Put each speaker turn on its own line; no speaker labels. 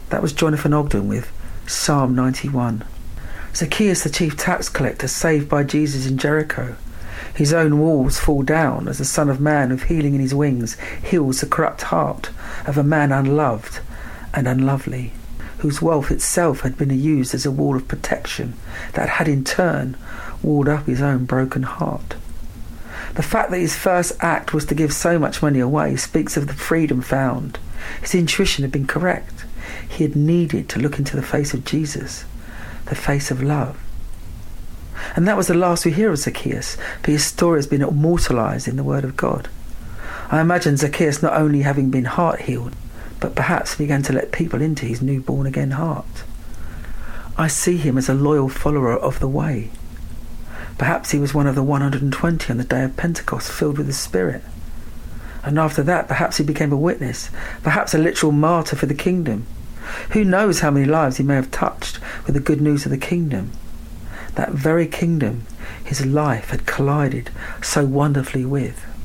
That was Jonathan Ogden with Psalm 91. Zacchaeus, the chief tax collector, saved by Jesus in Jericho. His own walls fall down as the Son of Man, with healing in his wings, heals the corrupt heart of a man unloved and unlovely, whose wealth itself had been used as a wall of protection that had in turn walled up his own broken heart. The fact that his first act was to give so much money away speaks of the freedom found. His intuition had been correct. He had needed to look into the face of Jesus, the face of love. And that was the last we hear of Zacchaeus, but his story has been immortalised in the Word of God. I imagine Zacchaeus not only having been heart healed, but perhaps began to let people into his new born again heart. I see him as a loyal follower of the way. Perhaps he was one of the 120 on the day of Pentecost, filled with the Spirit. And after that, perhaps he became a witness, perhaps a literal martyr for the kingdom. Who knows how many lives he may have touched with the good news of the kingdom. That very kingdom his life had collided so wonderfully with.